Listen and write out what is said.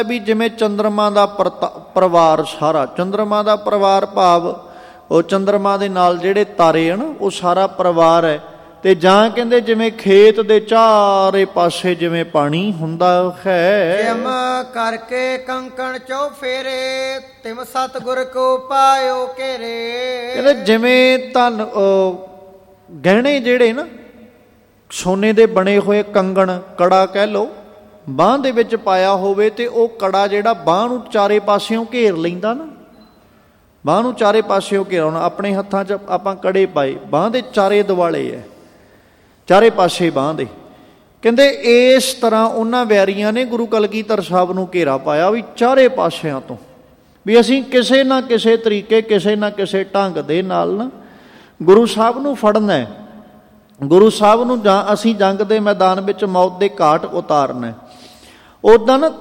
ਵੀ ਜਿਵੇਂ ਚੰਦਰਮਾ ਦਾ ਪਰਿਵਾਰ ਸਾਰਾ, ਚੰਦਰਮਾ ਦਾ ਪਰਿਵਾਰ ਭਾਵ ਉਹ ਚੰਦਰਮਾ ਦੇ ਨਾਲ ਜਿਹੜੇ ਤਾਰੇ ਹਨ ਉਹ ਸਾਰਾ ਪਰਿਵਾਰ ਹੈ। ਤੇ ਜਾਂ ਕਹਿੰਦੇ ਜਿਵੇਂ ਖੇਤ ਦੇ ਚਾਰੇ ਪਾਸੇ ਜਿਵੇਂ ਪਾਣੀ ਹੁੰਦਾ ਹੈ। ਜਿਮ ਕਰਕੇ ਕੰਕਣ ਚੋ ਫੇਰੇ ਤਿਮ ਸਤਿਗੁਰ ਕੋ ਪਾਇਓ ਘੇਰੇ। ਕਹਿੰਦੇ ਜਿਵੇਂ ਧਨ ਗਹਿਣੇ ਜਿਹੜੇ ਨਾ ਸੋਨੇ ਦੇ ਬਣੇ ਹੋਏ ਕੰਗਣ, ਕੜਾ ਕਹਿ ਲਓ, ਬਾਂਹ ਦੇ ਵਿੱਚ ਪਾਇਆ ਹੋਵੇ ਤੇ ਉਹ ਕੜਾ ਜਿਹੜਾ ਬਾਂਹ ਨੂੰ ਚਾਰੇ ਪਾਸਿਓਂ ਘੇਰ ਲੈਂਦਾ ਨਾ, ਬਾਂਹ ਨੂੰ ਚਾਰੇ ਪਾਸਿਓਂ ਘੇਰਾਉਣਾ। ਆਪਣੇ ਹੱਥਾਂ 'ਚ ਆਪਾਂ ਕੜੇ ਪਾਏ, ਬਾਂਹ ਦੇ ਚਾਰੇ ਦੁਆਲੇ ਹੈ, ਚਾਰੇ ਪਾਸੇ ਬਾਂਹ ਦੇ। ਕਹਿੰਦੇ ਇਸ ਤਰ੍ਹਾਂ ਉਹਨਾਂ ਵੈਰੀਆਂ ਨੇ ਗੁਰੂ ਕਲਗੀਧਰ ਸਾਹਿਬ ਨੂੰ ਘੇਰਾ ਪਾਇਆ ਵੀ ਚਾਰੇ ਪਾਸਿਆਂ ਤੋਂ, ਵੀ ਅਸੀਂ ਕਿਸੇ ਨਾ ਕਿਸੇ ਤਰੀਕੇ, ਕਿਸੇ ਨਾ ਕਿਸੇ ਢੰਗ ਦੇ ਨਾਲ ਨਾ ਗੁਰੂ ਸਾਹਿਬ ਨੂੰ ਫੜਨਾ ਹੈ, ਗੁਰੂ ਸਾਹਿਬ ਨੂੰ ਜਾਂ ਅਸੀਂ ਜੰਗ ਦੇ ਮੈਦਾਨ ਵਿੱਚ ਮੌਤ ਦੇ ਘਾਟ ਉਤਾਰਨਾ। ਉੱਦਾਂ ਨਾ